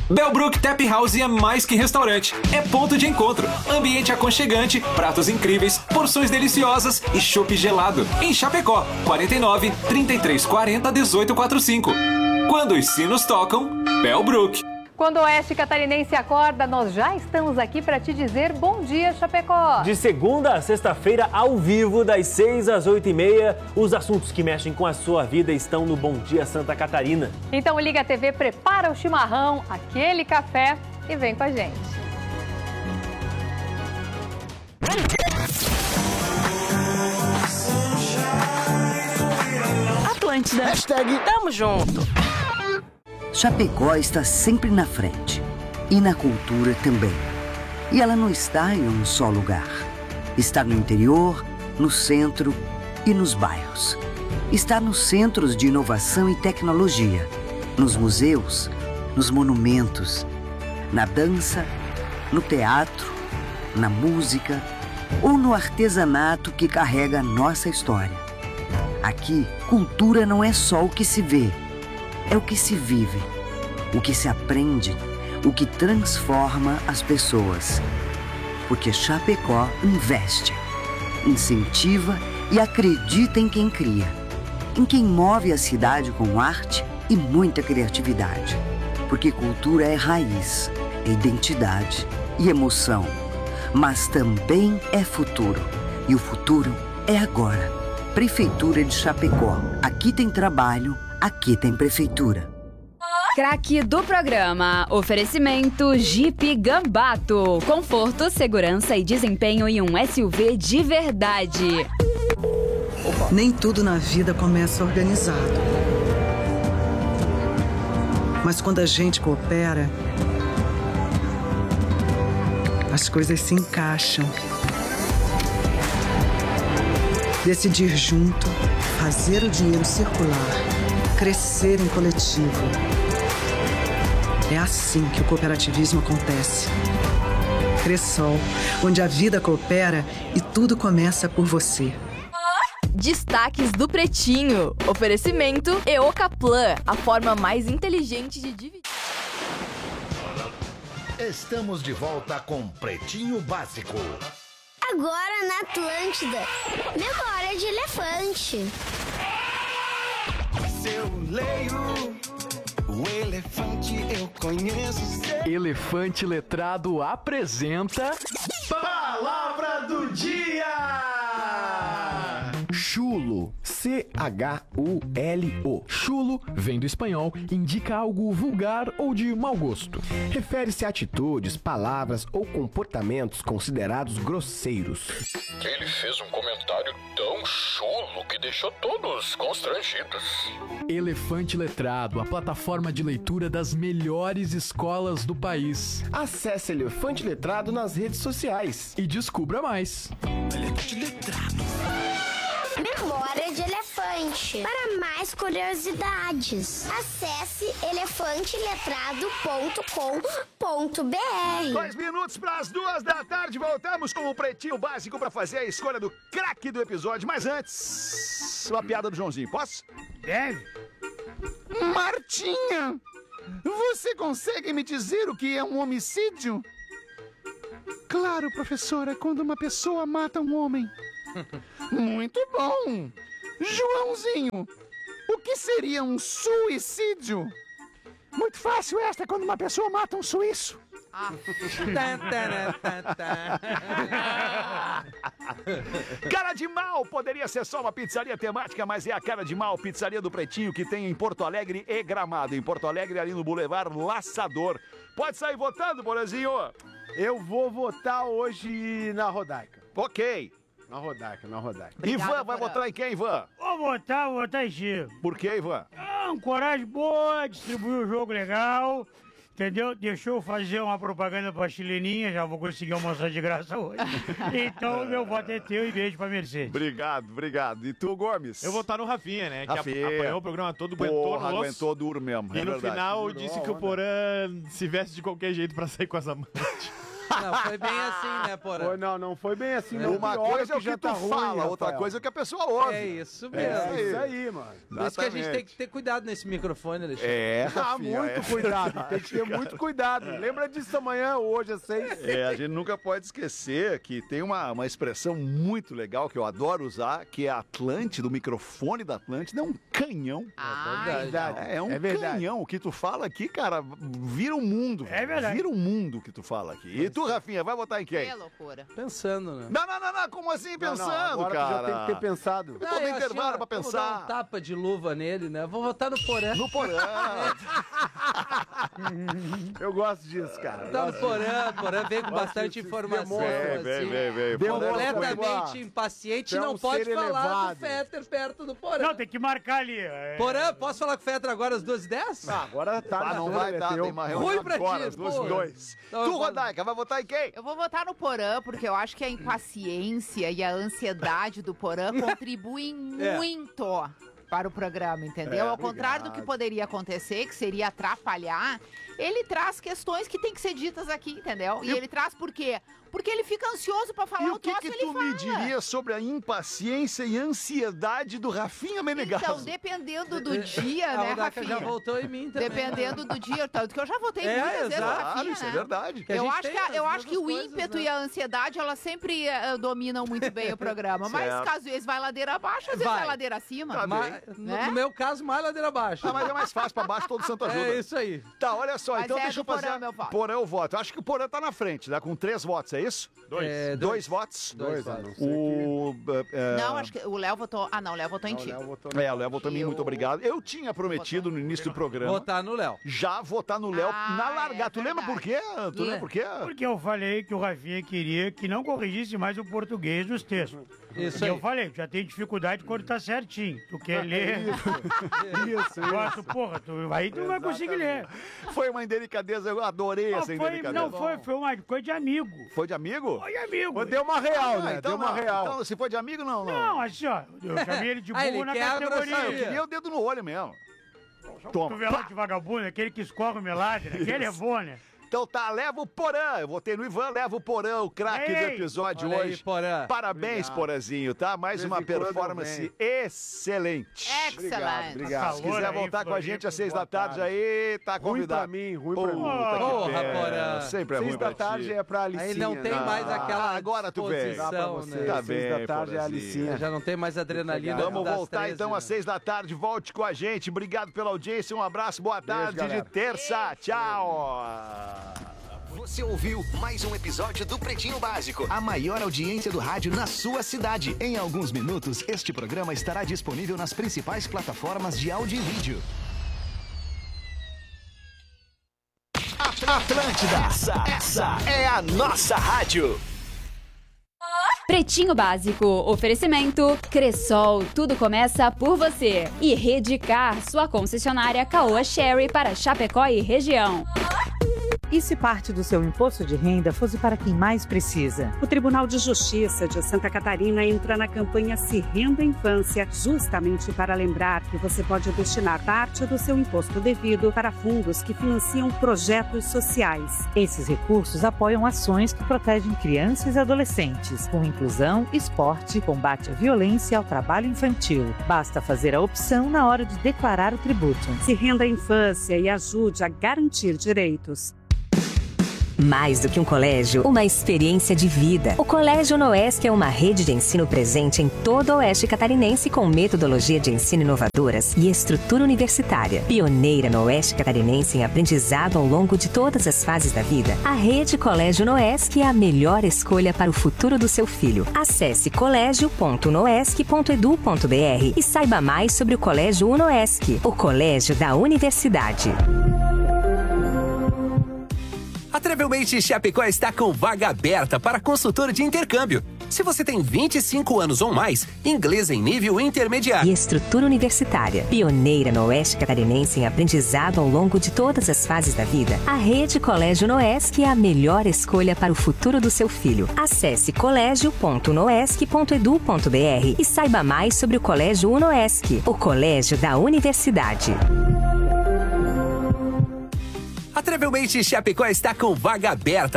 Bellbrook Tap House é mais que restaurante, é ponto de encontro, ambiente aconchegante, pratos incríveis, porções deliciosas e chopp gelado. Em Chapecó, 49 33 40 18 45. Quando os sinos tocam, Bellbrook. Quando o Oeste Catarinense acorda, nós já estamos aqui para te dizer bom dia, Chapecó. De segunda a sexta-feira, ao vivo, das 6 às 8h30, os assuntos que mexem com a sua vida estão no Bom Dia Santa Catarina. Então liga a TV, prepara o chimarrão, aquele café e vem com a gente. Atlântida. Hashtag Tamo junto. Chapecó está sempre na frente. E na cultura também. E ela não está em um só lugar. Está no interior, no centro e nos bairros. Está nos centros de inovação e tecnologia. Nos museus, nos monumentos, na dança, no teatro, na música ou no artesanato que carrega a nossa história. Aqui, cultura não é só o que se vê. É o que se vive, o que se aprende, o que transforma as pessoas. Porque Chapecó investe, incentiva e acredita em quem cria, em quem move a cidade com arte e muita criatividade. Porque cultura é raiz, é identidade e emoção, mas também é futuro. E o futuro é agora. Prefeitura de Chapecó. Aqui tem trabalho. Aqui tem prefeitura. Craque do programa. Oferecimento Jeep Gambato. Conforto, segurança e desempenho em um SUV de verdade. Nem tudo na vida começa organizado. Mas quando a gente coopera, as coisas se encaixam. Decidir junto, fazer o dinheiro circular, crescer em coletivo. É assim que o cooperativismo acontece. Cressol, onde a vida coopera e tudo começa por você. Destaques do Pretinho. Oferecimento EOCaplan, a forma mais inteligente de dividir. Estamos de volta com Pretinho Básico. Agora na Atlântida, memória de elefante. Se eu leio o elefante, eu conheço. Elefante Letrado apresenta Palavra do Dia! chulo. C-H-U-L-O. Chulo vem do espanhol, indica algo vulgar ou de mau gosto. Refere-se a atitudes, palavras ou comportamentos considerados grosseiros. Ele fez um comentário tão chulo que deixou todos constrangidos. Elefante Letrado, a plataforma de leitura das melhores escolas do país. Acesse Elefante Letrado nas redes sociais e descubra mais. Elefante Letrado. Memória de elefante. Para mais curiosidades, acesse elefanteletrado.com.br. 2 minutos para as 2 da tarde, voltamos com o Pretinho Básico para fazer a escolha do craque do episódio. Mas antes, uma piada do Joãozinho, posso? Deve. Martinha, você consegue me dizer o que é um homicídio? Claro, professora, quando uma pessoa mata um homem. Muito bom. Joãozinho, o que seria um suicídio? Muito fácil esta, quando uma pessoa mata um suíço. Cara de Mal poderia ser só uma pizzaria temática, mas é a Cara de Mal, pizzaria do Pretinho, que tem em Porto Alegre e Gramado. Em Porto Alegre, ali no Boulevard Laçador. Pode sair votando, Borazinho? Eu vou votar hoje na Rodaica. Ok. Na Rodaica. Ivan, vai votar em quem, Ivan? Vou votar em Chico. Por quê, Ivan? Uma coragem boa, distribuiu o jogo legal, entendeu? Deixou eu fazer uma propaganda pra chileninha, já vou conseguir almoçar de graça hoje. Então, meu voto é teu e beijo pra Mercedes. Obrigado. E tu, Gomes? Eu vou votar no Rafinha, né? Rafinha. Que apanhou o programa todo, aguentou duro mesmo. E no final disse que o Porã se veste de qualquer jeito pra sair com as amantes. Não, foi bem assim, né, Porã? Não foi bem assim. Uma coisa é o que tu fala, outra Rafael. coisa é o que a pessoa ouve. É isso mesmo. É isso aí, mano. Por isso que a gente tem que ter cuidado nesse microfone, Alexandre. Muito cuidado. Tem que ter muito cuidado. Lembra disso amanhã, hoje às 6. A gente nunca pode esquecer que tem uma expressão muito legal que eu adoro usar, que é Atlântida, o microfone da Atlântida é um canhão. É verdade. É um canhão. O que tu fala aqui, cara, vira o mundo. É verdade. Vira o mundo o que tu fala aqui. E tu, Rafinha, vai votar em quem? Que loucura. Pensando, né? Não, como assim pensando, agora cara? Tu já tem que ter pensado. Eu tô no intervalo pra Vou dar pensar. um tapa de luva nele, né? Vou votar no Porã. No Porã. Eu gosto disso, cara. Tá no Porã vem com bastante informação. Vem. Completamente impaciente, não pode falar do Fetter perto do Porã. Não, tem que marcar ali. Porã, posso falar com o Fetter agora às 2h10? Agora tá. Não vai dar, tem uma reunião Ruim pra agora, ti, às pô. 2. Então, Tu, Rodaica, vai votar em quem? Eu vou votar no Porã, porque eu acho que a impaciência e a ansiedade do Porã contribuem muito para o programa, entendeu? Ao contrário do que poderia acontecer, que seria atrapalhar, ele traz questões que tem que ser ditas aqui, entendeu? E ele traz por quê? Porque ele fica ansioso pra falar E o que troço, que ele tu fala. me diria sobre a impaciência e ansiedade do Rafinha Menegasso? Então, dependendo do dia, né, Rodaica Rafinha? já voltou em mim também. Dependendo do dia, tanto que eu já votei muitas vezes no Rafinha, isso né? é verdade. Eu acho que o ímpeto e a ansiedade, elas sempre dominam muito bem o programa. Mas, às vezes, vai ladeira abaixo, às vezes vai ladeira acima. Tá bem. Né? No meu caso, mais ladeira abaixo. Mas é mais fácil pra baixo, todo santo ajuda. É isso aí. Tá, olha só, Mas então é deixa eu do Porã, fazer. meu voto. Porã eu voto. Eu acho que o Porã tá na frente, né? Com 3 votos, é isso? 2 votos? 2 votos. Não, acho que o Léo votou... Ah, não, o Léo votou em ti. O Léo votou em mim, muito obrigado. Eu tinha prometido no início do programa... Votar no Léo. Já votar no Léo na largada. Tu lembra por quê? Tu lembra por quê? Porque eu falei que o Rafinha queria que não corrigisse mais o português dos textos. Isso e aí. eu falei, já tem dificuldade quando tá certinho. Tu quer ler? Isso. Porra, aí tu não vai conseguir ler. Foi uma indelicadeza, eu adorei essa indelicadeza. Não, foi uma coisa de amigo. Foi de amigo? Foi de amigo. Deu uma real, né? Então, Deu uma real. Então, se foi de amigo, não. Não, assim, ó, eu chamei ele de burro ele na quer a categoria. Eu queria o dedo no olho mesmo. Tu vê lá de vagabundo, aquele que escorre o meladre, aquele é bom, né? Então tá, leva o Porã. Eu votei no Ivan, leva o Porã, o craque do episódio olha aí, hoje. Porã. Parabéns, Porãzinho, tá? Mais uma performance excelente. Obrigado. Se quiser voltar com a gente às 6 da tarde aí, tá convidado. Ruim pra mim. Porra, Porã. Sempre é ruim 6 pra da tarde ti. é pra Alicinha. Aí não tem mais aquela agora tu vem. disposição, né? Tá 6 bem, da tarde é a Porãzinho. Alicinha. Já não tem mais adrenalina. Vamos das voltar 13, então né? às 6 da tarde. Volte com a gente. Obrigado pela audiência. Um abraço, boa tarde galera. de terça. Tchau. Você ouviu mais um episódio do Pretinho Básico, a maior audiência do rádio na sua cidade. Em alguns minutos, este programa estará disponível nas principais plataformas de áudio e vídeo. Atlântida, essa é a nossa rádio. Pretinho Básico, oferecimento Cressol, tudo começa por você. E Redcar, sua concessionária Caoa Sherry para Chapecó e região. E se parte do seu imposto de renda fosse para quem mais precisa? O Tribunal de Justiça de Santa Catarina entra na campanha Se Renda Infância, justamente para lembrar que você pode destinar parte do seu imposto devido para fundos que financiam projetos sociais. Esses recursos apoiam ações que protegem crianças e adolescentes, com inclusão, esporte, combate à violência e ao trabalho infantil. Basta fazer a opção na hora de declarar o tributo. Se renda à infância e ajude a garantir direitos. Mais do que um colégio, uma experiência de vida. O Colégio Noesc é uma rede de ensino presente em todo o oeste catarinense com metodologia de ensino inovadoras e estrutura universitária. Pioneira no oeste catarinense em aprendizado ao longo de todas as fases da vida, a rede Colégio Noesc é a melhor escolha para o futuro do seu filho. Acesse colégio.noesc.edu.br e saiba mais sobre o Colégio Unoesc, o colégio da universidade. A Travelmate Chapecó está com vaga aberta para consultor de intercâmbio. Se você tem 25 anos ou mais, inglês em nível intermediário. E estrutura universitária. Pioneira no oeste catarinense em aprendizado ao longo de todas as fases da vida, a rede Colégio Noesc é a melhor escolha para o futuro do seu filho. Acesse colégio.noesc.edu.br e saiba mais sobre o Colégio Unoesc, o colégio da universidade. A Travelmate Chapecó está com vaga aberta